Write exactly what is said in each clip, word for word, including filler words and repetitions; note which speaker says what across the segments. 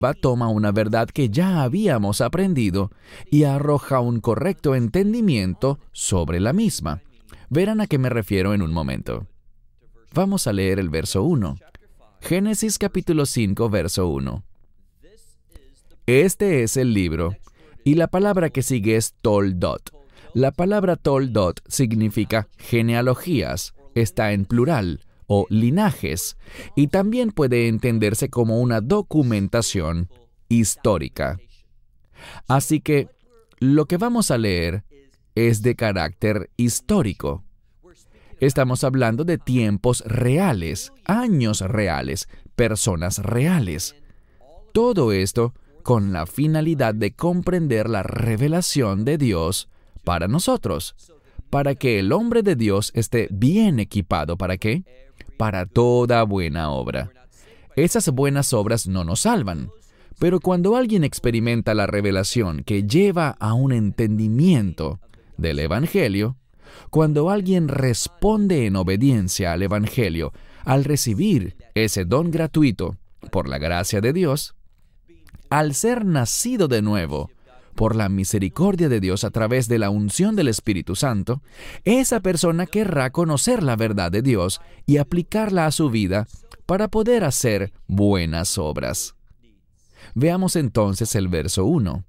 Speaker 1: toma una verdad que ya habíamos aprendido y arroja un correcto entendimiento sobre la misma. Verán a qué me refiero en un momento. Vamos a leer el verso uno. Génesis capítulo cinco, verso uno. Este es el libro, y la palabra que sigue es Toldot. La palabra Toldot significa genealogías, está en plural, o linajes, y también puede entenderse como una documentación histórica. Así que lo que vamos a leer es de carácter histórico. Estamos hablando de tiempos reales, años reales, personas reales. Todo esto con la finalidad de comprender la revelación de Dios para nosotros, para que el hombre de Dios esté bien equipado. ¿Para qué? Para toda buena obra. Esas buenas obras no nos salvan, pero cuando alguien experimenta la revelación que lleva a un entendimiento del Evangelio, cuando alguien responde en obediencia al Evangelio al recibir ese don gratuito por la gracia de Dios, al ser nacido de nuevo por la misericordia de Dios a través de la unción del Espíritu Santo, esa persona querrá conocer la verdad de Dios y aplicarla a su vida para poder hacer buenas obras. Veamos entonces el verso uno.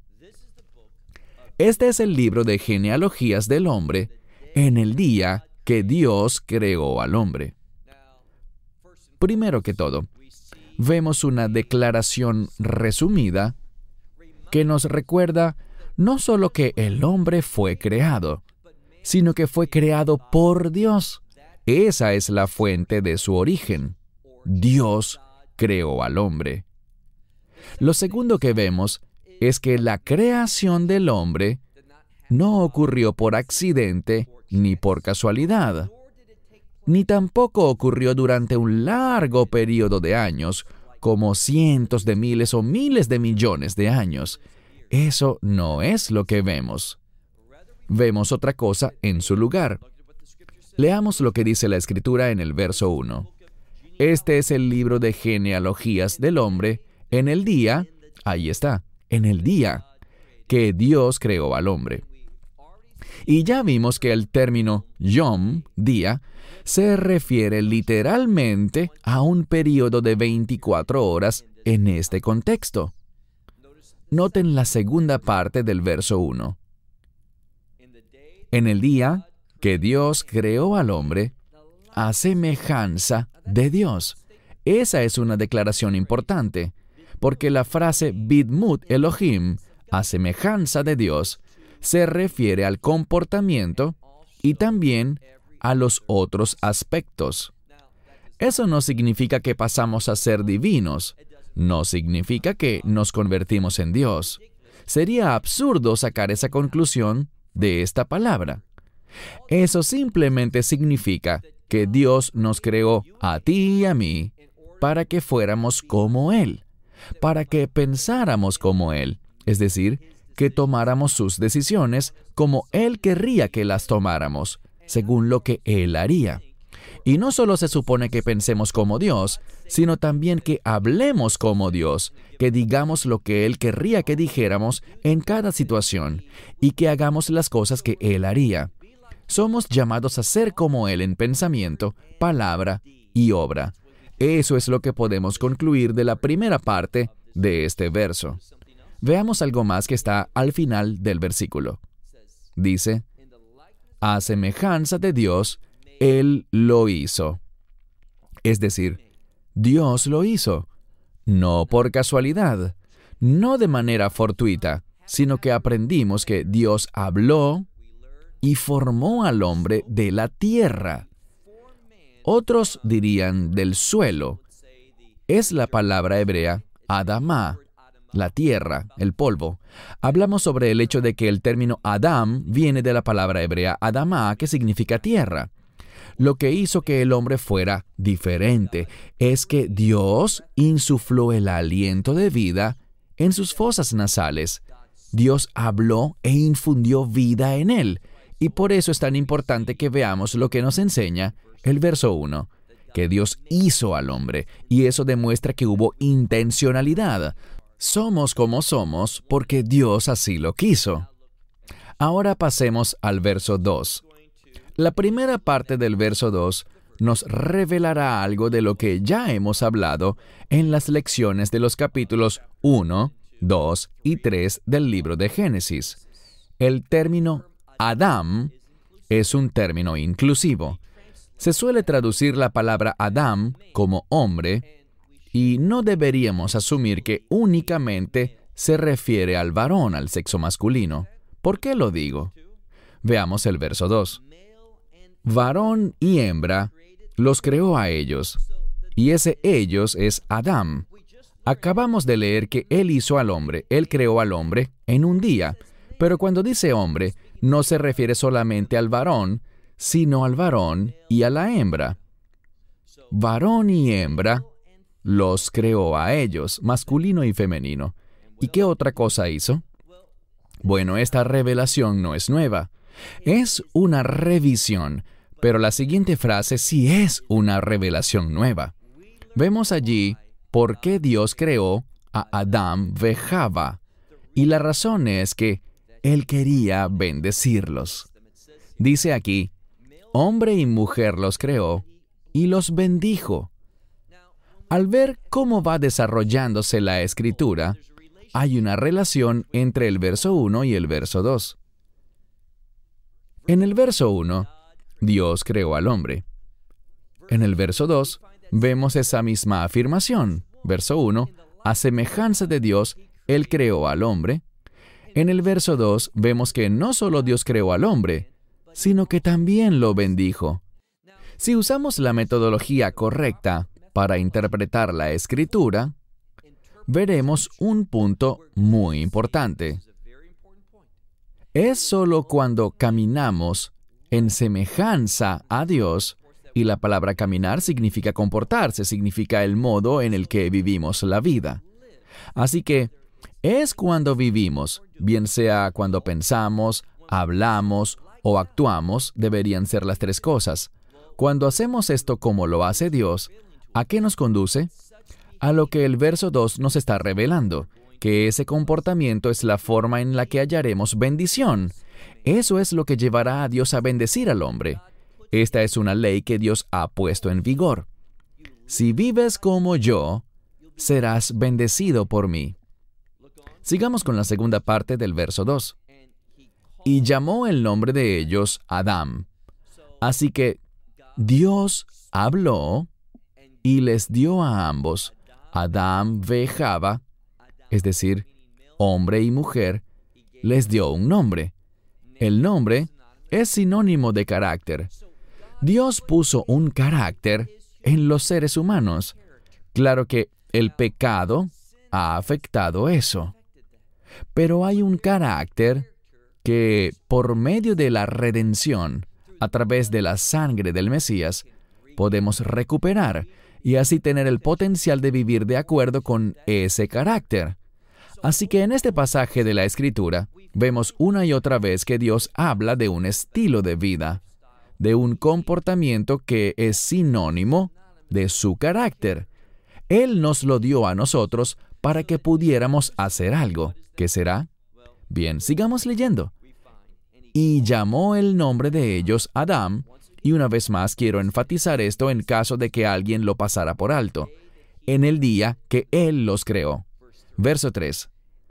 Speaker 1: Este es el libro de genealogías del hombre en el día que Dios creó al hombre. Primero que todo, vemos una declaración resumida que nos recuerda no solo que el hombre fue creado, sino que fue creado por Dios. Esa es la fuente de su origen. Dios creó al hombre. Lo segundo que vemos es que la creación del hombre no ocurrió por accidente ni por casualidad, ni tampoco ocurrió durante un largo periodo de años, como cientos de miles o miles de millones de años. Eso no es lo que vemos. Vemos otra cosa en su lugar. Leamos lo que dice la Escritura en el verso uno. Este es el libro de genealogías del hombre en el día, ahí está, en el día que Dios creó al hombre. Y ya vimos que el término yom, día, se refiere literalmente a un periodo de veinticuatro horas en este contexto. Noten la segunda parte del verso uno. En el día que Dios creó al hombre, a semejanza de Dios. Esa es una declaración importante, porque la frase Bidmut Elohim, a semejanza de Dios, se refiere al comportamiento y también a los otros aspectos. Eso no significa que pasamos a ser divinos, no significa que nos convertimos en Dios. Sería absurdo sacar esa conclusión de esta palabra. Eso simplemente significa que Dios nos creó a ti y a mí para que fuéramos como Él, para que pensáramos como Él, es decir, que tomáramos sus decisiones como Él querría que las tomáramos, según lo que Él haría. Y no solo se supone que pensemos como Dios, sino también que hablemos como Dios, que digamos lo que Él querría que dijéramos en cada situación, y que hagamos las cosas que Él haría. Somos llamados a ser como Él en pensamiento, palabra y obra. Eso es lo que podemos concluir de la primera parte de este verso. Veamos algo más que está al final del versículo. Dice, a semejanza de Dios, Él lo hizo. Es decir, Dios lo hizo, no por casualidad, no de manera fortuita, sino que aprendimos que Dios habló y formó al hombre de la tierra. Otros dirían del suelo. Es la palabra hebrea Adamá, la tierra, el polvo. Hablamos sobre el hecho de que el término Adam viene de la palabra hebrea Adamá, que significa tierra. Lo que hizo que el hombre fuera diferente es que Dios insufló el aliento de vida en sus fosas nasales. Dios habló e infundió vida en él. Y por eso es tan importante que veamos lo que nos enseña el verso uno, que Dios hizo al hombre, y eso demuestra que hubo intencionalidad. Somos como somos porque Dios así lo quiso. Ahora pasemos al verso dos. La primera parte del verso dos nos revelará algo de lo que ya hemos hablado en las lecciones de los capítulos uno, dos y tres del libro de Génesis. El término Adam es un término inclusivo. Se suele traducir la palabra Adam como hombre, y no deberíamos asumir que únicamente se refiere al varón, al sexo masculino. ¿Por qué lo digo? Veamos el verso dos. Varón y hembra los creó a ellos, y ese ellos es Adam. Acabamos de leer que Él hizo al hombre, Él creó al hombre en un día, pero cuando dice hombre, no se refiere solamente al varón, sino al varón y a la hembra. Varón y hembra los creó a ellos, masculino y femenino. ¿Y qué otra cosa hizo? Bueno, esta revelación no es nueva. Es una revisión, pero la siguiente frase sí es una revelación nueva. Vemos allí por qué Dios creó a Adán y Java, y la razón es que Él quería bendecirlos. Dice aquí, hombre y mujer los creó y los bendijo. Al ver cómo va desarrollándose la Escritura, hay una relación entre el verso uno y el verso dos. En el verso uno, Dios creó al hombre. En el verso dos, vemos esa misma afirmación. Verso uno, a semejanza de Dios, Él creó al hombre. En el verso dos, vemos que no solo Dios creó al hombre, sino que también lo bendijo. Si usamos la metodología correcta para interpretar la Escritura, veremos un punto muy importante. Es solo cuando caminamos en semejanza a Dios, y la palabra caminar significa comportarse, significa el modo en el que vivimos la vida. Así que es cuando vivimos, bien sea cuando pensamos, hablamos o actuamos, deberían ser las tres cosas. Cuando hacemos esto como lo hace Dios, ¿a qué nos conduce? A lo que el verso dos nos está revelando, que ese comportamiento es la forma en la que hallaremos bendición. Eso es lo que llevará a Dios a bendecir al hombre. Esta es una ley que Dios ha puesto en vigor. Si vives como yo, serás bendecido por mí. Sigamos con la segunda parte del verso dos. Y llamó el nombre de ellos Adán. Así que Dios habló y les dio a ambos, Adán y Java, es decir, hombre y mujer, les dio un nombre. El nombre es sinónimo de carácter. Dios puso un carácter en los seres humanos. Claro que el pecado ha afectado eso. Pero hay un carácter que, por medio de la redención, a través de la sangre del Mesías, podemos recuperar y así tener el potencial de vivir de acuerdo con ese carácter. Así que en este pasaje de la Escritura, vemos una y otra vez que Dios habla de un estilo de vida, de un comportamiento que es sinónimo de su carácter. Él nos lo dio a nosotros para que pudiéramos hacer algo. ¿Qué será? Bien, sigamos leyendo. Y llamó el nombre de ellos Adán, y una vez más quiero enfatizar esto en caso de que alguien lo pasara por alto, en el día que Él los creó. Verso tres.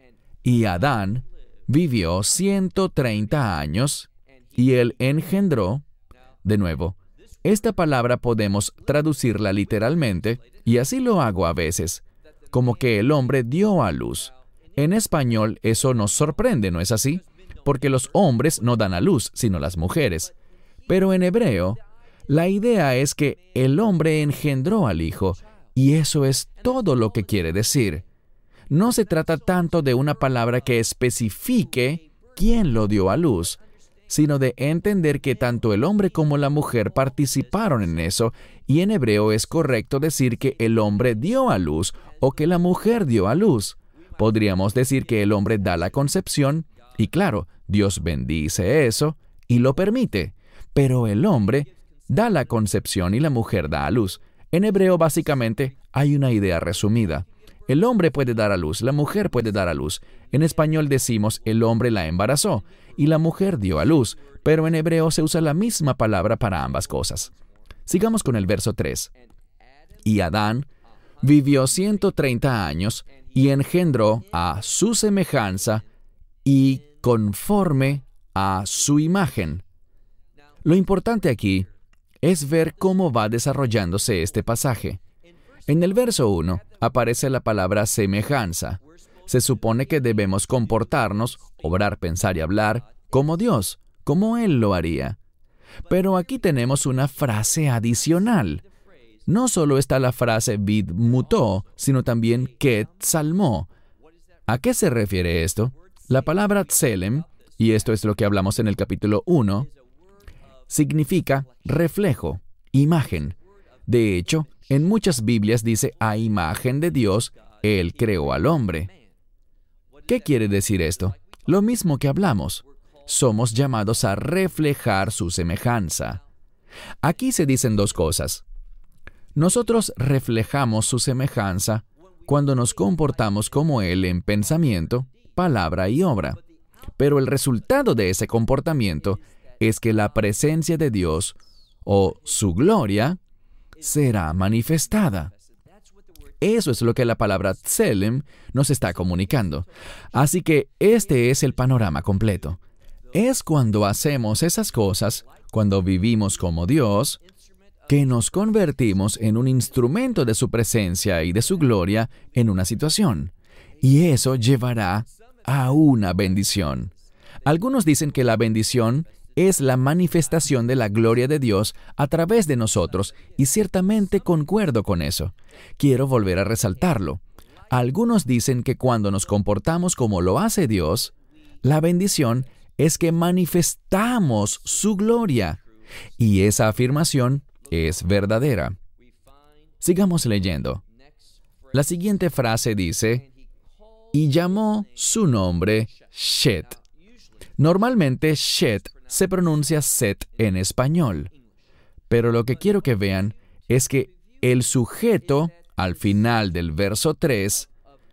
Speaker 1: Y Adán vivió ciento treinta años, y él engendró. De nuevo, esta palabra podemos traducirla literalmente, y así lo hago a veces, como que el hombre dio a luz. En español eso nos sorprende, ¿no es así? Porque los hombres no dan a luz, sino las mujeres. Pero en hebreo, la idea es que el hombre engendró al hijo, y eso es todo lo que quiere decir. No se trata tanto de una palabra que especifique quién lo dio a luz, sino de entender que tanto el hombre como la mujer participaron en eso, y en hebreo es correcto decir que el hombre dio a luz o que la mujer dio a luz. Podríamos decir que el hombre da la concepción, y claro, Dios bendice eso y lo permite, pero el hombre da la concepción y la mujer da a luz. En hebreo, básicamente, hay una idea resumida. El hombre puede dar a luz, la mujer puede dar a luz. En español decimos el hombre la embarazó y la mujer dio a luz, pero en hebreo se usa la misma palabra para ambas cosas. Sigamos con el verso tres. Y Adán vivió ciento treinta años y engendró a su semejanza y conforme a su imagen. Lo importante aquí es ver cómo va desarrollándose este pasaje. En el verso uno aparece la palabra semejanza. Se supone que debemos comportarnos, obrar, pensar y hablar como Dios, como Él lo haría. Pero aquí tenemos una frase adicional. No solo está la frase vid mutó, sino también ket salmó. ¿A qué se refiere esto? La palabra tselem, y esto es lo que hablamos en el capítulo uno, significa reflejo, imagen. De hecho, en muchas Biblias dice, a imagen de Dios, Él creó al hombre. ¿Qué quiere decir esto? Lo mismo que hablamos. Somos llamados a reflejar su semejanza. Aquí se dicen dos cosas. Nosotros reflejamos su semejanza cuando nos comportamos como Él en pensamiento, palabra y obra. Pero el resultado de ese comportamiento es que la presencia de Dios, o su gloria, será manifestada. Eso es lo que la palabra tselem nos está comunicando. Así que este es el panorama completo. Es cuando hacemos esas cosas, cuando vivimos como Dios, que nos convertimos en un instrumento de su presencia y de su gloria en una situación. Y eso llevará a una bendición. Algunos dicen que la bendición es la manifestación de la gloria de Dios a través de nosotros, y ciertamente concuerdo con eso. Quiero volver a resaltarlo. Algunos dicen que cuando nos comportamos como lo hace Dios, la bendición es que manifestamos su gloria. Y esa afirmación es verdadera. Sigamos leyendo. La siguiente frase dice, y llamó su nombre Shet. Normalmente Shet se pronuncia Set en español, pero lo que quiero que vean es que el sujeto al final del verso tres,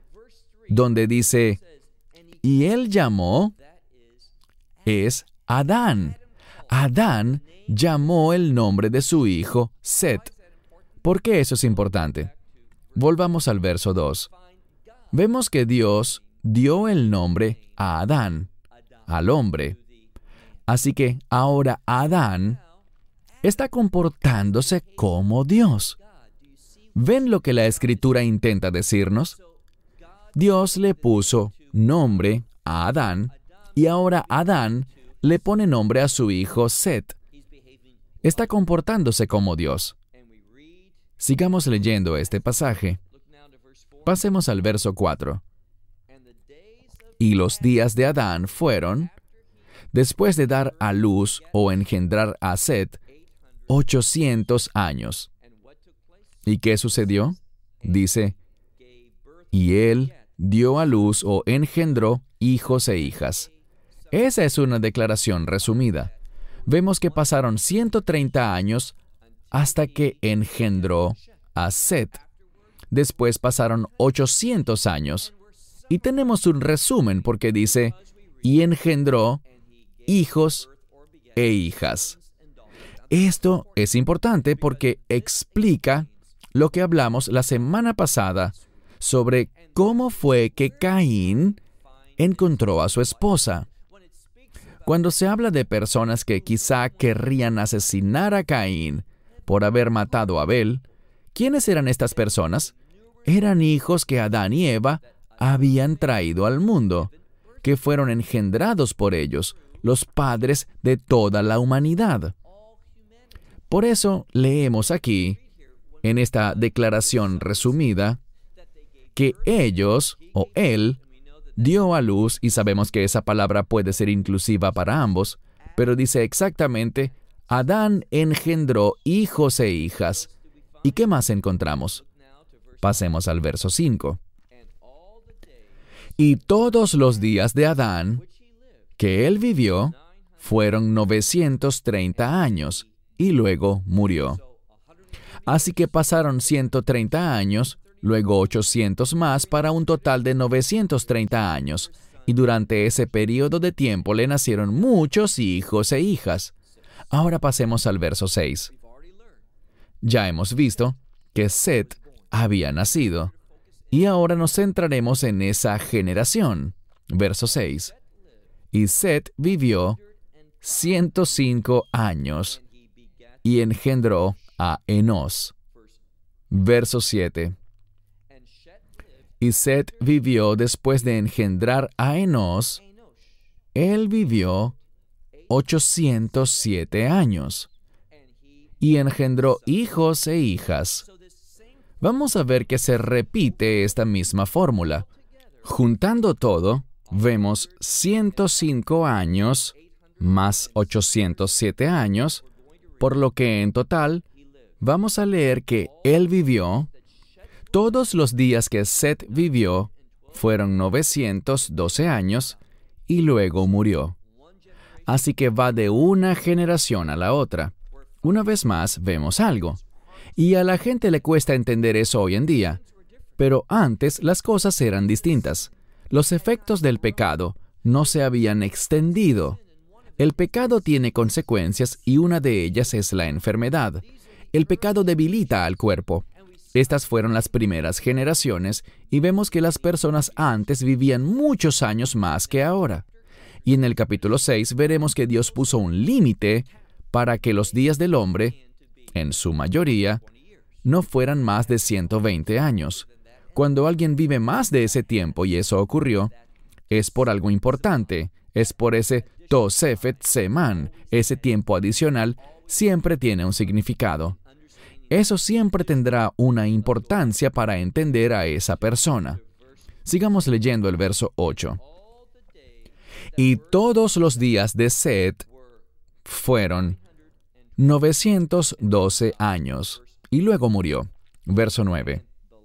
Speaker 1: donde dice, y él llamó, es Adán. Adán llamó el nombre de su hijo Set. ¿Por qué eso es importante? Volvamos al verso dos. Vemos que Dios dio el nombre a Adán, al hombre. Así que ahora Adán está comportándose como Dios. ¿Ven lo que la Escritura intenta decirnos? Dios le puso nombre a Adán y ahora Adán le pone nombre a su hijo Set. Está comportándose como Dios. Sigamos leyendo este pasaje. Pasemos al verso cuatro. Y los días de Adán fueron, después de dar a luz o engendrar a Set, ochocientos años. ¿Y qué sucedió? Dice, y él dio a luz o engendró hijos e hijas. Esa es una declaración resumida. Vemos que pasaron ciento treinta años hasta que engendró a Set. Después pasaron ochocientos años. Y tenemos un resumen porque dice, y engendró hijos e hijas. Esto es importante porque explica lo que hablamos la semana pasada sobre cómo fue que Caín encontró a su esposa. Cuando se habla de personas que quizá querrían asesinar a Caín por haber matado a Abel, ¿quiénes eran estas personas? Eran hijos que Adán y Eva habían traído al mundo, que fueron engendrados por ellos, los padres de toda la humanidad. Por eso leemos aquí, en esta declaración resumida, que ellos, o él, dio a luz, y sabemos que esa palabra puede ser inclusiva para ambos, pero dice exactamente, Adán engendró hijos e hijas. ¿Y qué más encontramos? Pasemos al verso cinco. Y todos los días de Adán, que él vivió, fueron novecientos treinta años, y luego murió. Así que pasaron ciento treinta años, luego ochocientos más para un total de novecientos treinta años, y durante ese periodo de tiempo le nacieron muchos hijos e hijas. Ahora pasemos al verso seis. Ya hemos visto que Set había nacido, y ahora nos centraremos en esa generación. Verso seis. Y Set vivió ciento cinco años y engendró a Enos. Verso siete. Y Set vivió después de engendrar a Enos. Él vivió ochocientos siete años y engendró hijos e hijas. Vamos a ver que se repite esta misma fórmula. Juntando todo, vemos ciento cinco años más ochocientos siete años, por lo que en total vamos a leer que él vivió, todos los días que Set vivió fueron novecientos doce años y luego murió. Así que va de una generación a la otra. Una vez más, vemos algo. Y a la gente le cuesta entender eso hoy en día. Pero antes las cosas eran distintas. Los efectos del pecado no se habían extendido. El pecado tiene consecuencias y una de ellas es la enfermedad. El pecado debilita al cuerpo. Estas fueron las primeras generaciones y vemos que las personas antes vivían muchos años más que ahora. Y en el capítulo seis veremos que Dios puso un límite para que los días del hombre, en su mayoría, no fueran más de ciento veinte años. Cuando alguien vive más de ese tiempo, y eso ocurrió, es por algo importante, es por ese Tosefet Seman, ese tiempo adicional, siempre tiene un significado. Eso siempre tendrá una importancia para entender a esa persona. Sigamos leyendo el verso ocho. Y todos los días de Set fueron novecientos doce años, y luego murió. Verso nueve.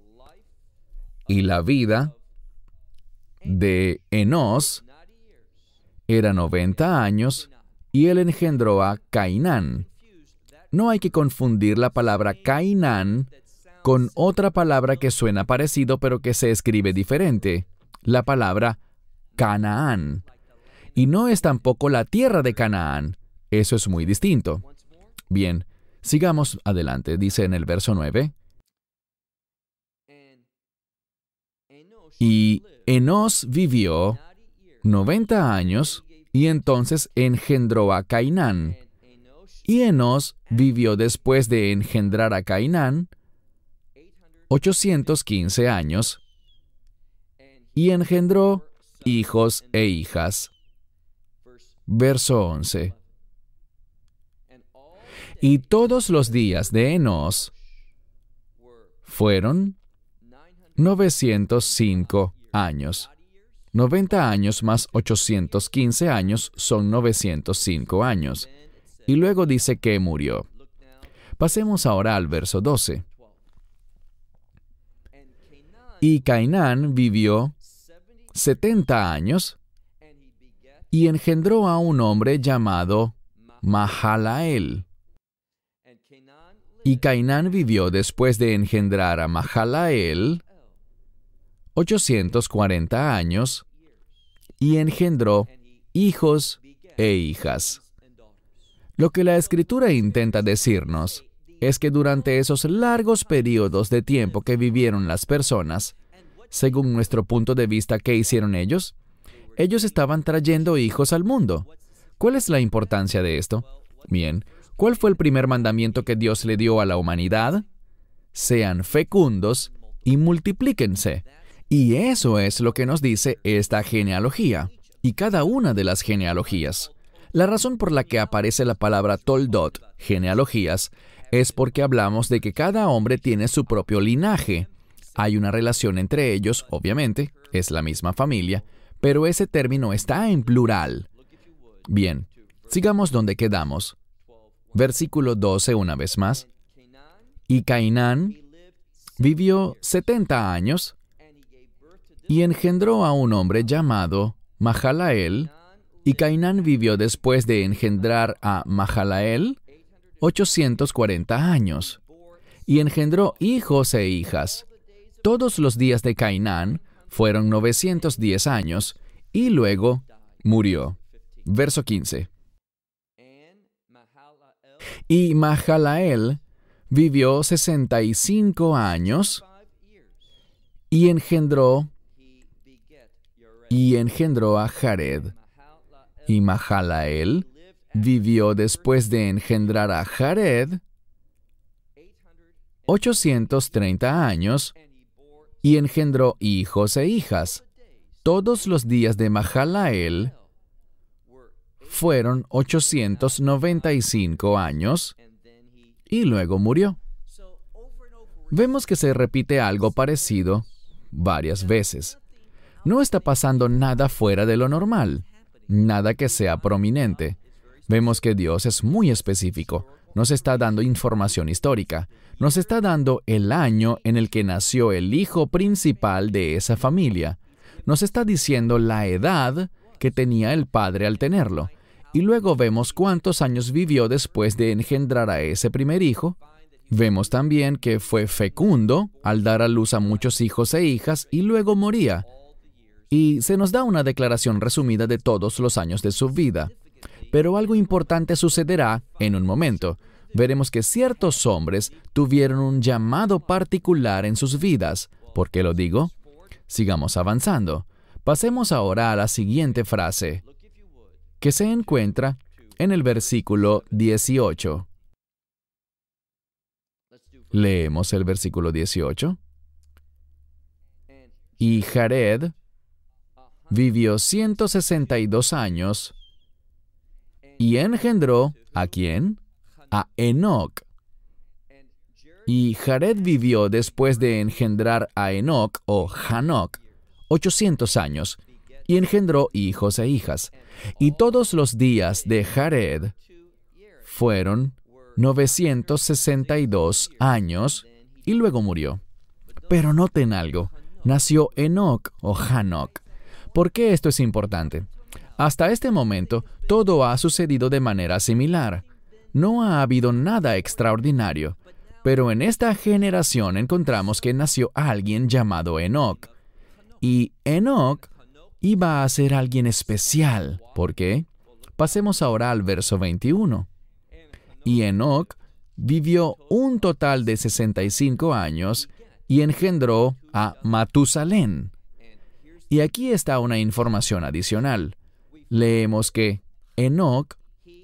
Speaker 1: Y la vida de Enos era noventa años, y él engendró a Cainán. No hay que confundir la palabra Cainán con otra palabra que suena parecido pero que se escribe diferente, la palabra Canaán. Y no es tampoco la tierra de Canaán. Eso es muy distinto. Bien, sigamos adelante. Dice en el verso nueve. Y Enos vivió noventa años y entonces engendró a Cainán. Y Enos vivió después de engendrar a Cainán ochocientos quince años y engendró hijos e hijas. Verso once. Y todos los días de Enos fueron novecientos cinco años. noventa años más ochocientos quince años son novecientos cinco años. Y luego dice que murió. Pasemos ahora al verso doce. Y Cainán vivió setenta años y engendró a un hombre llamado Mahalael. Y Cainán vivió después de engendrar a Mahalael ochocientos cuarenta años y engendró hijos e hijas. Lo que la Escritura intenta decirnos es que durante esos largos periodos de tiempo que vivieron las personas, según nuestro punto de vista, ¿qué hicieron ellos? Ellos estaban trayendo hijos al mundo. ¿Cuál es la importancia de esto? Bien, ¿cuál fue el primer mandamiento que Dios le dio a la humanidad? Sean fecundos y multiplíquense. Y eso es lo que nos dice esta genealogía, y cada una de las genealogías. La razón por la que aparece la palabra toldot, genealogías, es porque hablamos de que cada hombre tiene su propio linaje. Hay una relación entre ellos, obviamente, es la misma familia, pero ese término está en plural. Bien, sigamos donde quedamos. Versículo doce una vez más. Y Cainán vivió setenta años y engendró a un hombre llamado Mahalael. Y Cainán vivió después de engendrar a Mahalael ochocientos cuarenta años, y engendró hijos e hijas. Todos los días de Cainán fueron novecientos diez años, y luego murió. Verso quince. Y Mahalael vivió sesenta y cinco años y engendró y engendró a Jared. Y Mahalael vivió después de engendrar a Jared ochocientos treinta años y engendró hijos e hijas. Todos los días de Mahalael fueron ochocientos noventa y cinco años y luego murió. Vemos que se repite algo parecido varias veces. No está pasando nada fuera de lo normal, nada que sea prominente. Vemos que Dios es muy específico. Nos está dando información histórica. Nos está dando el año en el que nació el hijo principal de esa familia. Nos está diciendo la edad que tenía el padre al tenerlo. Y luego vemos cuántos años vivió después de engendrar a ese primer hijo. Vemos también que fue fecundo al dar a luz a muchos hijos e hijas y luego moría. Y se nos da una declaración resumida de todos los años de su vida. Pero algo importante sucederá en un momento. Veremos que ciertos hombres tuvieron un llamado particular en sus vidas. ¿Por qué lo digo? Sigamos avanzando. Pasemos ahora a la siguiente frase, que se encuentra en el versículo dieciocho. Leemos el versículo dieciocho. Y Jared vivió ciento sesenta y dos años y engendró, ¿a quién? A Enoc. Y Jared vivió después de engendrar a Enoc, o Hanoc, ochocientos años, y engendró hijos e hijas. Y todos los días de Jared fueron novecientos sesenta y dos años, y luego murió. Pero noten algo, nació Enoc, o Hanoc. ¿Por qué esto es importante? Hasta este momento, todo ha sucedido de manera similar. No ha habido nada extraordinario. Pero en esta generación encontramos que nació alguien llamado Enoc. Y Enoc iba a ser alguien especial. ¿Por qué? Pasemos ahora al verso veintiuno. Y Enoc vivió un total de sesenta y cinco años y engendró a Matusalén. Y aquí está una información adicional. Leemos que Enoc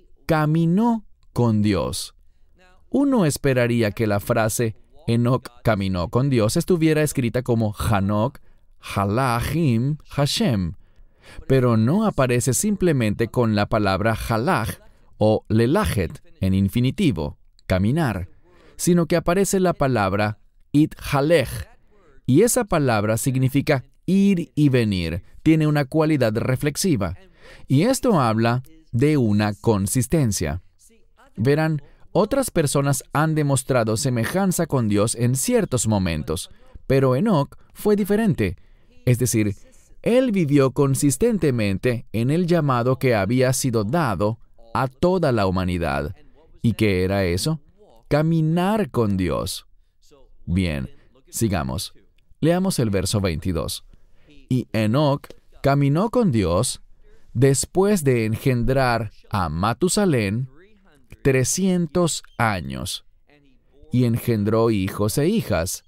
Speaker 1: caminó con Dios. Uno esperaría que la frase Enoc caminó con Dios estuviera escrita como Hanoc, Halachim, Hashem, pero no aparece simplemente con la palabra halach o lelajet en infinitivo, caminar, sino que aparece la palabra it halech, y esa palabra significa ir y venir, tiene una cualidad reflexiva, y esto habla de una consistencia. Verán, otras personas han demostrado semejanza con Dios en ciertos momentos, pero Enoc fue diferente. Es decir, él vivió consistentemente en el llamado que había sido dado a toda la humanidad. ¿Y qué era eso? Caminar con Dios. Bien, sigamos. Leamos el verso veintidós. Y Enoc caminó con Dios después de engendrar a Matusalén trescientos años, y engendró hijos e hijas.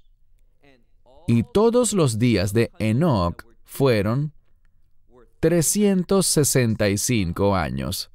Speaker 1: Y todos los días de Enoc fueron trescientos sesenta y cinco años.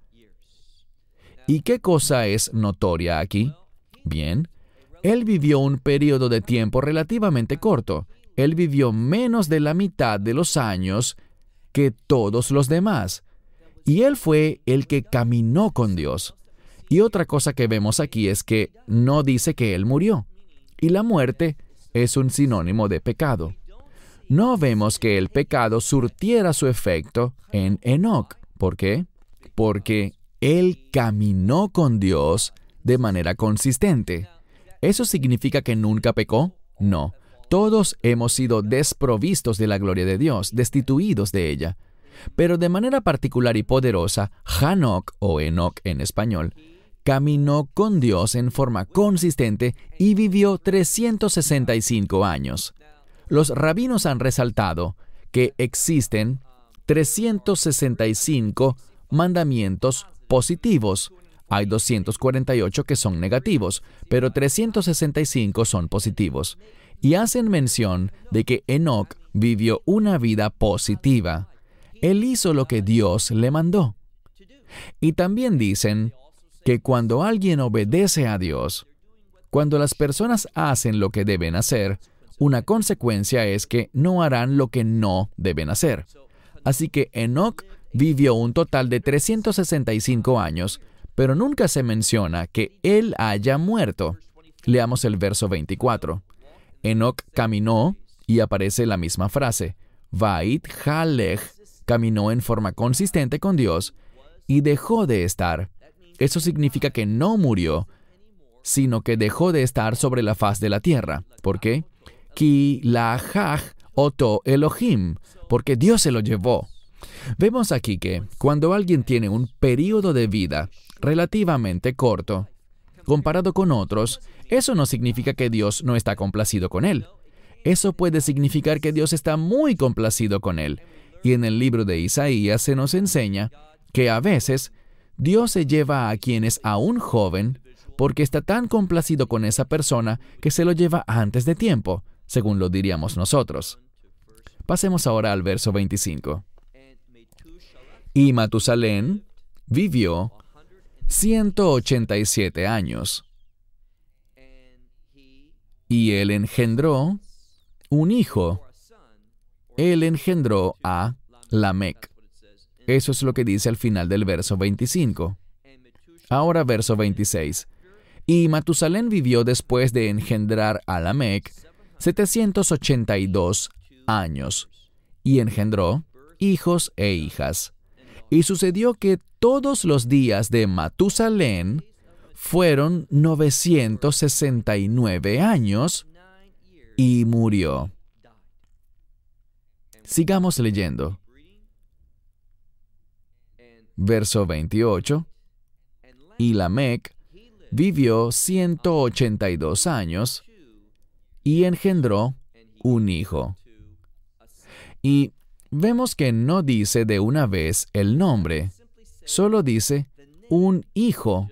Speaker 1: ¿Y qué cosa es notoria aquí? Bien, él vivió un periodo de tiempo relativamente corto. Él vivió menos de la mitad de los años que todos los demás. Y él fue el que caminó con Dios. Y otra cosa que vemos aquí es que no dice que él murió. Y la muerte es un sinónimo de pecado. No vemos que el pecado surtiera su efecto en Enoc. ¿Por qué? Porque él caminó con Dios de manera consistente. ¿Eso significa que nunca pecó? No. Todos hemos sido desprovistos de la gloria de Dios, destituidos de ella. Pero de manera particular y poderosa, Hanoc, o Enoc en español, caminó con Dios en forma consistente y vivió trescientos sesenta y cinco años. Los rabinos han resaltado que existen trescientos sesenta y cinco mandamientos positivos. Hay doscientos cuarenta y ocho que son negativos, pero trescientos sesenta y cinco son positivos. Y hacen mención de que Enoc vivió una vida positiva. Él hizo lo que Dios le mandó. Y también dicen que cuando alguien obedece a Dios, cuando las personas hacen lo que deben hacer, una consecuencia es que no harán lo que no deben hacer. Así que Enoc vivió un total de trescientos sesenta y cinco años, pero nunca se menciona que él haya muerto. Leamos el verso veinticuatro. Enoc caminó, y aparece la misma frase, Vait halech, caminó en forma consistente con Dios, y dejó de estar. Eso significa que no murió, sino que dejó de estar sobre la faz de la tierra. ¿Por qué? Ki lahaj oto Elohim, porque Dios se lo llevó. Vemos aquí que cuando alguien tiene un período de vida relativamente corto, comparado con otros, eso no significa que Dios no está complacido con él. Eso puede significar que Dios está muy complacido con él. Y en el libro de Isaías se nos enseña que a veces Dios se lleva a quien es aún joven porque está tan complacido con esa persona que se lo lleva antes de tiempo, según lo diríamos nosotros. Pasemos ahora al verso veinticinco. Y Matusalén vivió ciento ochenta y siete años. Y él engendró un hijo. Él engendró a Lamec. Eso es lo que dice al final del verso veinticinco. Ahora verso veintiséis. Y Matusalén vivió después de engendrar a Lamec setecientos ochenta y dos años, y engendró hijos e hijas. Y sucedió que todos los días de Matusalén fueron novecientos sesenta y nueve años, y murió. Sigamos leyendo. Verso veintiocho. Y Lamec vivió ciento ochenta y dos años, y engendró un hijo. Y vemos que no dice de una vez el nombre, solo dice un hijo.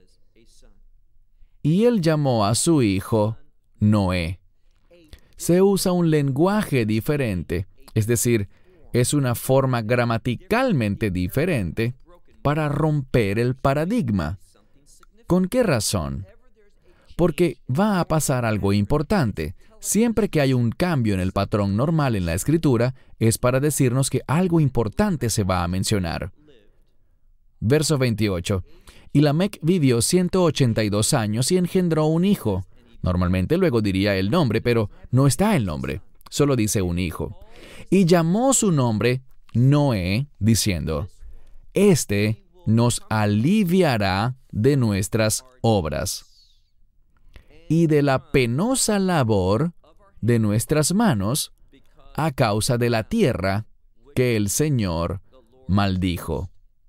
Speaker 1: Y él llamó a su hijo Noé. Se usa un lenguaje diferente, es decir, es una forma gramaticalmente diferente para romper el paradigma. ¿Con qué razón? Porque va a pasar algo importante. Siempre que hay un cambio en el patrón normal en la Escritura, es para decirnos que algo importante se va a mencionar. Verso veintiocho. Y Lamec vivió ciento ochenta y dos años y engendró un hijo. Normalmente luego diría el nombre, pero no está el nombre. Solo dice un hijo. Y llamó su nombre Noé, diciendo, Este nos aliviará de nuestras obras y de la penosa labor de nuestras manos a causa de la tierra que el Señor maldijo.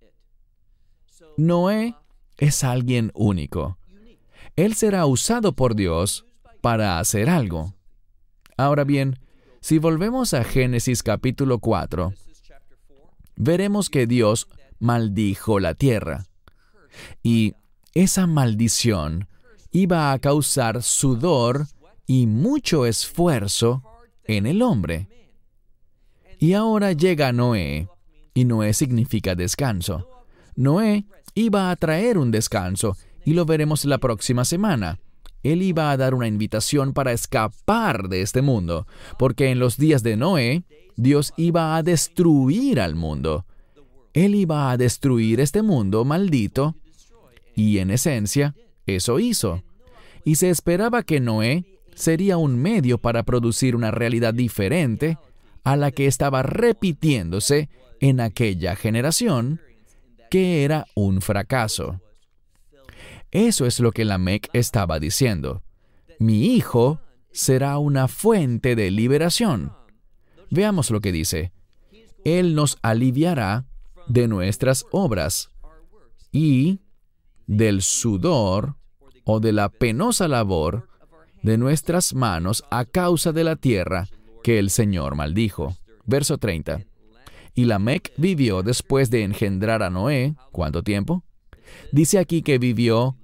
Speaker 1: Noé es alguien único. Él será usado por Dios para hacer algo. Ahora bien, si volvemos a Génesis capítulo cuatro, veremos que Dios maldijo la tierra. Y esa maldición iba a causar sudor y mucho esfuerzo en el hombre. Y ahora llega Noé, y Noé significa descanso. Noé iba a traer un descanso, y lo veremos la próxima semana. Él iba a dar una invitación para escapar de este mundo, porque en los días de Noé, Dios iba a destruir al mundo. Él iba a destruir este mundo maldito, y en esencia, eso hizo. Y se esperaba que Noé sería un medio para producir una realidad diferente a la que estaba repitiéndose en aquella generación, que era un fracaso. Eso es lo que Lamec estaba diciendo. Mi hijo será una fuente de liberación. Veamos lo que dice. Él nos aliviará de nuestras obras y del sudor o de la penosa labor de nuestras manos a causa de la tierra que el Señor maldijo. Verso treinta. Y Lamec vivió después de engendrar a Noé, ¿cuánto tiempo? Dice aquí que vivió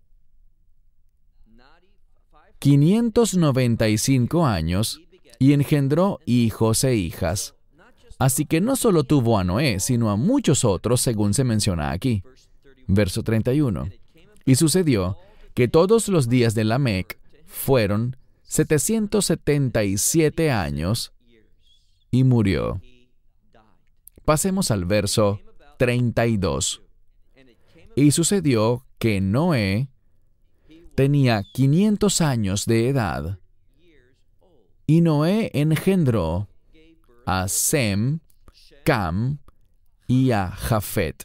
Speaker 1: quinientos noventa y cinco años y engendró hijos e hijas. Así que no solo tuvo a Noé, sino a muchos otros, según se menciona aquí. Verso treinta y uno. Y sucedió que todos los días de Lamec fueron setecientos setenta y siete años y murió. Pasemos al verso treinta y dos. Y sucedió que Noé tenía quinientos años de edad, y Noé engendró a Sem, Cam y a Jafet.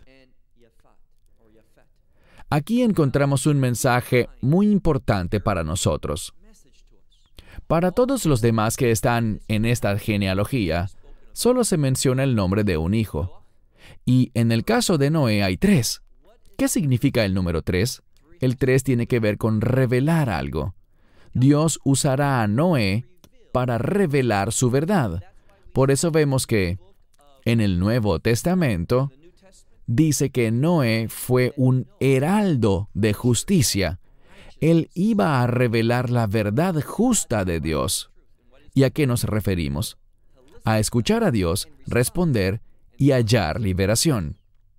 Speaker 1: Aquí encontramos un mensaje muy importante para nosotros. Para todos los demás que están en esta genealogía, solo se menciona el nombre de un hijo. Y en el caso de Noé hay tres. ¿Qué significa el número tres? El tres tiene que ver con revelar algo. Dios usará a Noé para revelar su verdad. Por eso vemos que en el Nuevo Testamento dice que Noé fue un heraldo de justicia. Él iba a revelar la verdad justa de Dios. ¿Y a qué nos referimos? A escuchar a Dios, responder y hallar liberación.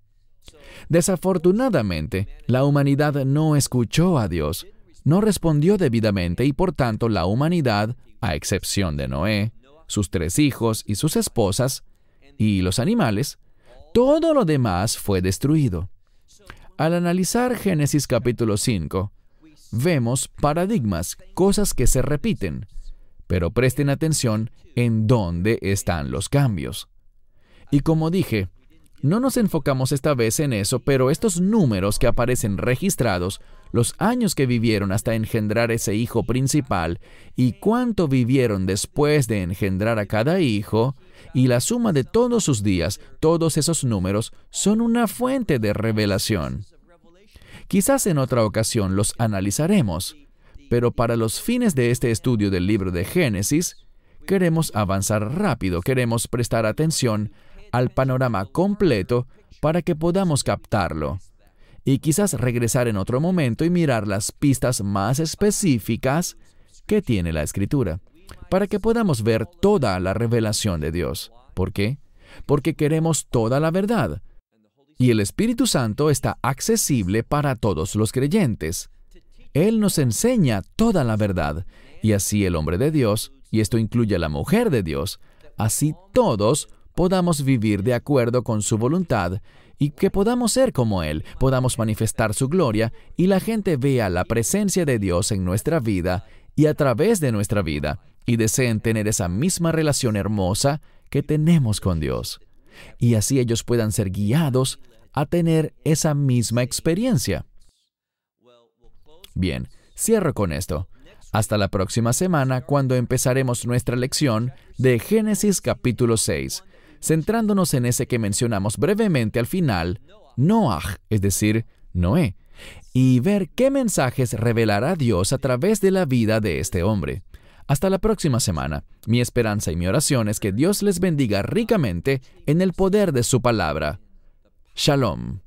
Speaker 1: Desafortunadamente, la humanidad no escuchó a Dios, no respondió debidamente y por tanto la humanidad, a excepción de Noé, sus tres hijos y sus esposas, y los animales, todo lo demás fue destruido. Al analizar Génesis capítulo cinco, vemos paradigmas, cosas que se repiten, pero presten atención en dónde están los cambios. Y como dije, no nos enfocamos esta vez en eso, pero estos números que aparecen registrados, los años que vivieron hasta engendrar ese hijo principal y cuánto vivieron después de engendrar a cada hijo, y la suma de todos sus días, todos esos números son una fuente de revelación. Quizás en otra ocasión los analizaremos, pero para los fines de este estudio del libro de Génesis, queremos avanzar rápido, queremos prestar atención al panorama completo para que podamos captarlo. Y quizás regresar en otro momento y mirar las pistas más específicas que tiene la Escritura, para que podamos ver toda la revelación de Dios. ¿Por qué? Porque queremos toda la verdad. Y el Espíritu Santo está accesible para todos los creyentes. Él nos enseña toda la verdad, y así el hombre de Dios, y esto incluye a la mujer de Dios, así todos podamos vivir de acuerdo con su voluntad y que podamos ser como Él, podamos manifestar su gloria y la gente vea la presencia de Dios en nuestra vida y a través de nuestra vida y deseen tener esa misma relación hermosa que tenemos con Dios. Y así ellos puedan ser guiados a tener esa misma experiencia. Bien, cierro con esto. Hasta la próxima semana cuando empezaremos nuestra lección de Génesis capítulo seis. Centrándonos en ese que mencionamos brevemente al final, Noaj, es decir, Noé, y ver qué mensajes revelará Dios a través de la vida de este hombre. Hasta la próxima semana. Mi esperanza y mi oración es que Dios les bendiga ricamente en el poder de su palabra. Shalom.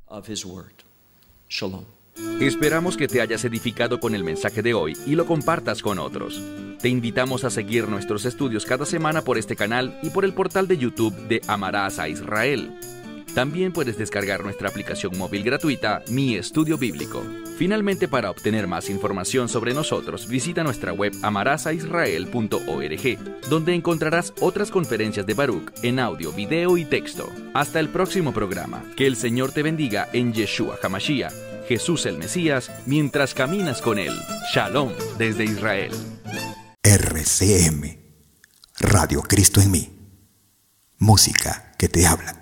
Speaker 2: Esperamos que te hayas edificado con el mensaje de hoy y lo compartas con otros. Te invitamos a seguir nuestros estudios cada semana por este canal y por el portal de YouTube de Amarás a Israel. También puedes descargar nuestra aplicación móvil gratuita, Mi Estudio Bíblico. Finalmente, para obtener más información sobre nosotros, visita nuestra web amarás a israel punto org, donde encontrarás otras conferencias de Baruch en audio, video y texto. Hasta el próximo programa. Que el Señor te bendiga en Yeshua HaMashiach, Jesús el Mesías, mientras caminas con Él. Shalom desde Israel.
Speaker 3: R C M, Radio Cristo en mí. Música que te habla.